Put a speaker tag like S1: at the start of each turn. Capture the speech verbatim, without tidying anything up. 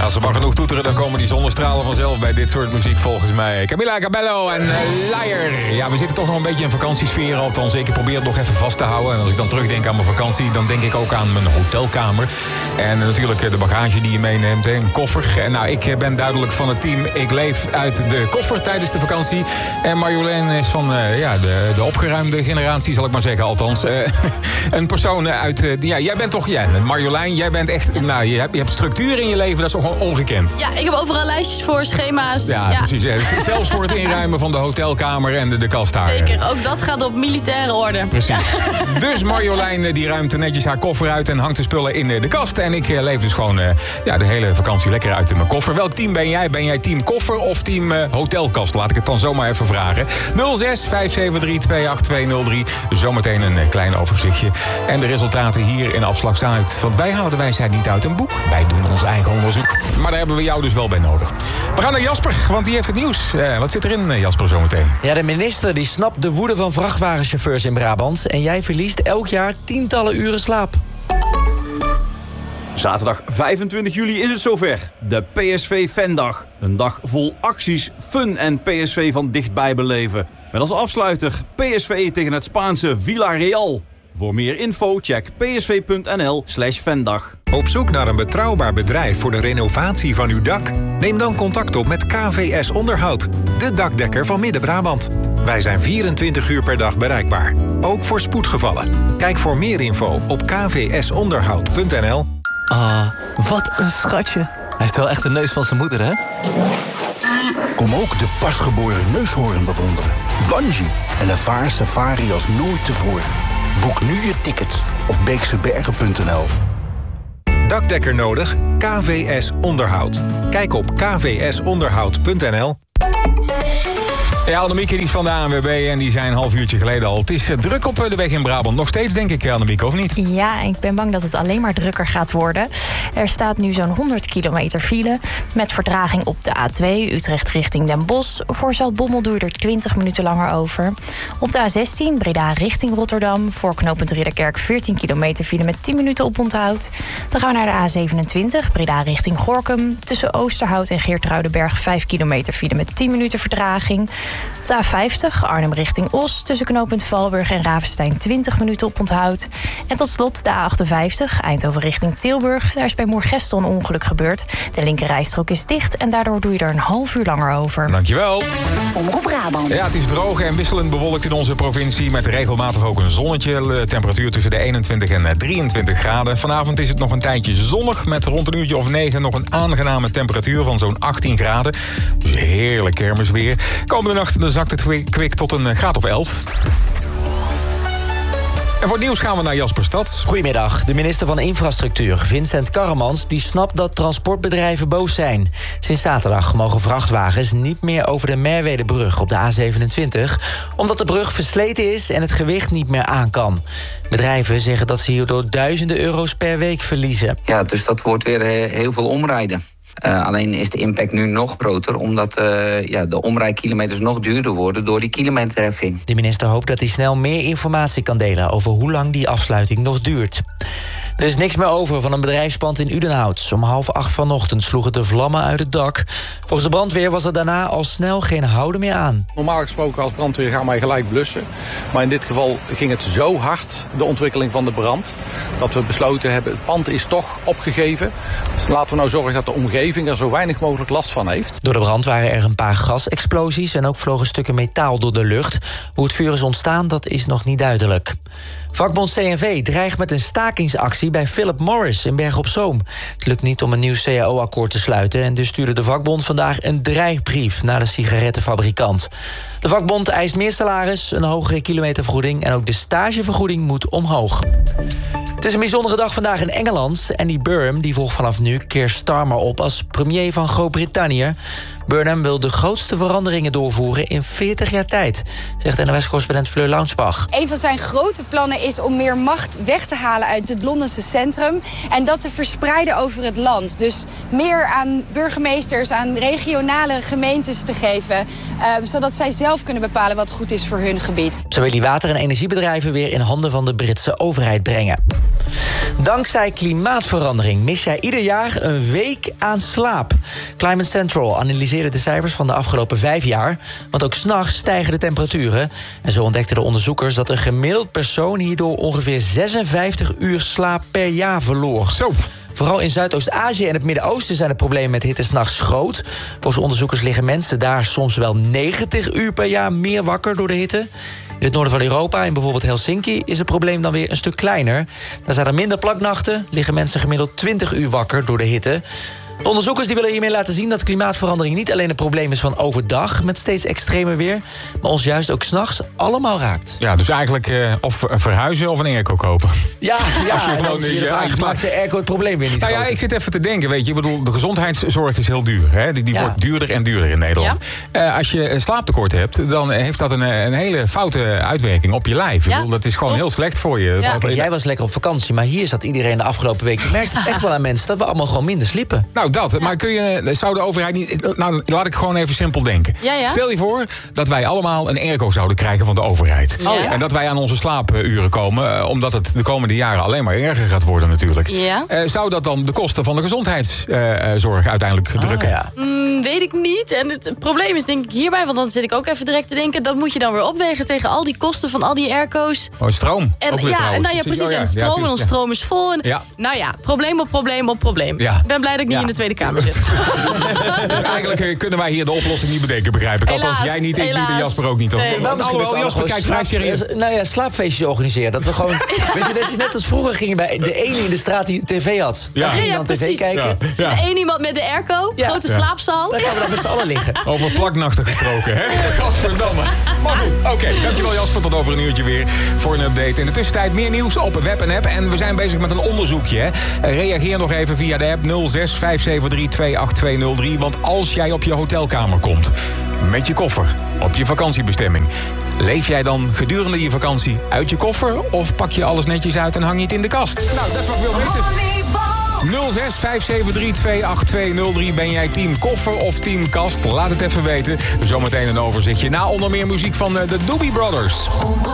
S1: Als ze maar genoeg toeteren, dan komen die zonnestralen vanzelf bij dit soort muziek volgens mij. Camila Cabello en uh, Liar. Ja, we zitten toch nog een beetje in vakantiesfeer. Althans, ik probeer het nog even vast te houden. En als ik dan terugdenk aan mijn vakantie, dan denk ik ook aan mijn hotelkamer. En uh, natuurlijk uh, de bagage die je meeneemt, hè, een koffer. En nou, ik uh, ben duidelijk van het team. Ik leef uit de koffer tijdens de vakantie. En Marjolein is van uh, ja, de, de opgeruimde generatie, zal ik maar zeggen. Althans, uh, een persoon uit... Uh, ja, jij bent toch... Ja, Marjolein, jij bent echt... Nou, je hebt, je hebt structuur in je leven, dat is toch gewoon ongekend.
S2: Ja, ik heb overal lijstjes voor, schema's.
S1: Ja, ja. precies. Ja. Zelfs voor het inruimen van de hotelkamer en de, de kast daar.
S2: Zeker, ook dat gaat op militaire orde.
S1: Precies. Ja. Dus Marjolein die ruimt netjes haar koffer uit en hangt de spullen in de kast. En ik leef dus gewoon uh, ja, de hele vakantie lekker uit in mijn koffer. Welk team ben jij? Ben jij team koffer of team uh, hotelkast? Laat ik het dan zomaar even vragen. nul zes vijf zeven drie twee acht twee nul drie. Zometeen een uh, klein overzichtje. En de resultaten hier in Afslag Zuid. Want wij houden wijsheid niet uit een boek. Wij doen ons eigen onderzoek. Maar daar hebben we jou dus wel bij nodig. We gaan naar Jasper, want die heeft het nieuws. Uh, wat zit erin, Jasper, zometeen?
S3: Ja, de minister die snapt de woede van vrachtwagenchauffeurs in Brabant. En jij verliest elk jaar tientallen uren slaap.
S4: Zaterdag vijfentwintig juli is het zover. De P S V-fandag. Een dag vol acties, fun en P S V van dichtbij beleven. Met als afsluiter P S V tegen het Spaanse Villarreal. Voor meer info check psv.nl slash fandag.
S5: Op zoek naar een betrouwbaar bedrijf voor de renovatie van uw dak? Neem dan contact op met K V S Onderhoud, de dakdekker van Midden-Brabant. Wij zijn vierentwintig uur per dag bereikbaar, ook voor spoedgevallen. Kijk voor meer info op k v s onderhoud punt n l.
S6: Ah, wat een schatje. Hij heeft wel echt de neus van zijn moeder, hè?
S7: Kom ook de pasgeboren neushoorn bewonderen. Bungee en ervaar safari als nooit tevoren. Boek nu je tickets op beeksebergen punt n l.
S5: Dakdekker nodig? K V S Onderhoud. Kijk op k v s onderhoud punt n l.
S1: Ja, Annemieke die is van de A N W B en die zijn een half uurtje geleden al. Het is uh, druk op de weg in Brabant. Nog steeds, denk ik, Annemieke, of niet?
S8: Ja, ik ben bang dat het alleen maar drukker gaat worden. Er staat nu zo'n honderd kilometer file met vertraging op de A twee, Utrecht richting Den Bosch. Voor Zaltbommel doe je er twintig minuten langer over. Op de A zestien, Breda richting Rotterdam. Voor knooppunt Ridderkerk veertien kilometer file met tien minuten oponthoud. Dan gaan we naar de A zevenentwintig, Breda richting Gorinchem. Tussen Oosterhout en Geertruidenberg vijf kilometer file met tien minuten vertraging. De A vijftig, Arnhem richting Os. Tussen knooppunt Valburg en Ravenstein twintig minuten oponthoud. En tot slot de A achtenvijftig, Eindhoven richting Tilburg. Daar is bij Moergestel een ongeluk gebeurd. De linkerrijstrook is dicht en daardoor doe je er een half uur langer over.
S1: Dankjewel.
S9: Omroep Brabant.
S1: Ja, het is droog en wisselend bewolkt in onze provincie. Met regelmatig ook een zonnetje. Temperatuur tussen de eenentwintig en drieëntwintig graden. Vanavond is het nog een tijdje zonnig. Met rond een uurtje of negen nog een aangename temperatuur van zo'n achttien graden. Dus heerlijk kermisweer. Komende nacht dan zakt het kwik tot een graad of elf. En voor het nieuws gaan we naar Jasper Stad.
S3: Goedemiddag. De minister van Infrastructuur, Vincent Karremans, die snapt dat transportbedrijven boos zijn. Sinds zaterdag mogen vrachtwagens niet meer over de Merwedebrug op de A zevenentwintig... omdat de brug versleten is en het gewicht niet meer aan kan. Bedrijven zeggen dat ze hierdoor duizenden euro's per week verliezen.
S10: Ja, dus dat wordt weer heel veel omrijden. Uh, alleen is de impact nu nog groter, omdat uh, ja, de omrijdkilometers nog duurder worden door die kilometerheffing.
S3: De minister hoopt dat hij snel meer informatie kan delen over hoe lang die afsluiting nog duurt. Er is niks meer over van een bedrijfspand in Udenhout. Om half acht vanochtend sloegen de vlammen uit het dak. Volgens de brandweer was er daarna al snel geen houden meer aan.
S11: Normaal gesproken als brandweer gaan wij gelijk blussen. Maar in dit geval ging het zo hard, de ontwikkeling van de brand, dat we besloten hebben, het pand is toch opgegeven. Dus laten we nou zorgen dat de omgeving er zo weinig mogelijk last van heeft.
S3: Door de brand waren er een paar gasexplosies en ook vlogen stukken metaal door de lucht. Hoe het vuur is ontstaan, dat is nog niet duidelijk. Vakbond C N V dreigt met een stakingsactie bij Philip Morris in Bergen op Zoom. Het lukt niet om een nieuw C A O-akkoord te sluiten en dus stuurde de vakbond vandaag een dreigbrief naar de sigarettenfabrikant. De vakbond eist meer salaris, een hogere kilometervergoeding en ook de stagevergoeding moet omhoog. Het is een bijzondere dag vandaag in Engeland. Andy Burnham die volgt vanaf nu Keir Starmer op als premier van Groot-Brittannië. Burnham wil de grootste veranderingen doorvoeren in veertig jaar tijd, zegt N O S-correspondent Fleur Launsbach.
S12: Een van zijn grote plannen is om meer macht weg te halen uit het Londense centrum en dat te verspreiden over het land. Dus meer aan burgemeesters, aan regionale gemeentes te geven, uh, zodat zij zelf kunnen bepalen wat goed is voor hun gebied.
S3: Zo wil hij water- en energiebedrijven weer in handen van de Britse overheid brengen. Dankzij klimaatverandering mis jij ieder jaar een week aan slaap. Climate Central analyseerde de cijfers van de afgelopen vijf jaar. Want ook 's nachts stijgen de temperaturen. En zo ontdekten de onderzoekers dat een gemiddeld persoon hierdoor ongeveer zesenvijftig uur slaap per jaar verloor.
S1: Zo.
S3: Vooral in Zuidoost-Azië en het Midden-Oosten zijn de problemen met hitte 's nachts groot. Volgens onderzoekers liggen mensen daar soms wel negentig uur per jaar meer wakker door de hitte. In het noorden van Europa, in bijvoorbeeld Helsinki, is het probleem dan weer een stuk kleiner. Daar zijn er minder plaknachten, liggen mensen gemiddeld twintig uur wakker door de hitte. De onderzoekers die willen hiermee laten zien dat klimaatverandering niet alleen een probleem is van overdag met steeds extremer weer, maar ons juist ook 's nachts allemaal raakt.
S1: Ja, dus eigenlijk uh, of verhuizen of een airco kopen.
S3: Ja, ja,
S1: Als je
S3: en
S1: gewoon
S3: dan
S1: niet,
S3: je
S1: ja,
S3: maakt de airco het probleem weer niet
S1: Nou ja,
S3: groter.
S1: ik zit even te denken, weet je. Ik bedoel, de gezondheidszorg is heel duur. Hè? Die, die
S3: Ja.
S1: wordt duurder en duurder in Nederland. Uh, als je een slaaptekort hebt, dan heeft dat een, een hele foute uitwerking op je lijf.
S2: Ja,
S1: Ik bedoel, dat is gewoon
S2: klopt.
S1: heel slecht voor je.
S2: Ja.
S1: Want-
S3: Kijk, jij was lekker op vakantie, maar hier zat iedereen de afgelopen week. Je merkt het echt wel aan mensen dat we allemaal gewoon minder sliepen.
S1: Nou, dat. Maar kun je, zou de overheid niet... Nou, laat ik gewoon even simpel denken.
S2: Ja, ja.
S1: Stel je voor dat wij allemaal een airco zouden krijgen van de overheid.
S2: Oh, ja.
S1: En dat wij aan onze slaapuren komen, eh, omdat het de komende jaren alleen maar erger gaat worden natuurlijk.
S2: Ja.
S1: Eh, zou dat dan de kosten van de gezondheidszorg uiteindelijk drukken?
S3: Ah, ja.
S2: Mm, weet ik niet. En het, het probleem is denk ik hierbij, want dan zit ik ook even direct te denken, dat moet je dan weer opwegen tegen al die kosten van al die airco's.
S1: Oh, stroom.
S2: En
S1: Ook weer
S2: ja,
S1: trouwens.
S2: nou ja,
S1: Zie je-
S2: precies.
S1: oh,
S2: En
S1: ja.
S2: stroom
S1: Ja,
S2: en ons
S1: tuurlijk.
S2: stroom is vol. En,
S1: Ja.
S2: Nou ja, probleem op probleem op probleem.
S1: Ja.
S2: Ik ben blij dat ik niet
S3: Ja.
S2: in de Tweede Kamer zit.
S1: Dus eigenlijk eh, kunnen wij hier de oplossing niet bedenken, begrijp ik. Althans,
S2: Helaas,
S1: jij niet, ik niet en
S2: helaas.
S1: Jasper ook niet. Hoor.
S2: Nee.
S3: Nou,
S1: Nou,
S3: misschien
S1: alhoewel,
S3: best wel
S1: Jasper
S3: gewoon
S1: kijkt vrij
S3: slaap-
S1: serieus.
S3: Nou ja, slaapfeestjes organiseren. Dat we gewoon... weet je, dat je net als vroeger gingen bij de ene in de straat die tv had.
S1: Ja.
S3: Dan ging je
S2: Ja,
S3: dan
S2: ja,
S3: tv
S2: precies.
S3: kijken.
S1: Ja.
S2: Dus één iemand met de airco,
S3: Ja.
S2: grote
S3: Ja.
S2: slaapzaal.
S3: Dan gaan we dan met z'n allen liggen.
S1: Over plaknachten gesproken, hè? Gadverdamme. Maar goed, oké. Dankjewel Jasper, tot over een uurtje weer voor een update. In de tussentijd meer nieuws op web en app. En we zijn bezig met een onderzoekje, hè. Reageer nog even via de app nul zes vijf zeven drie twee acht twee nul drie. Want als jij op je hotelkamer komt met je koffer op je vakantiebestemming, leef jij dan gedurende je vakantie uit je koffer of pak je alles netjes uit en hang je het in de kast? Nou, dat is wat ik wil weten. nul zes vijf zeven drie twee acht twee nul drie. Ben jij team koffer of team kast? Laat het even weten. Zometeen een overzichtje. Na onder meer muziek van de Doobie Brothers.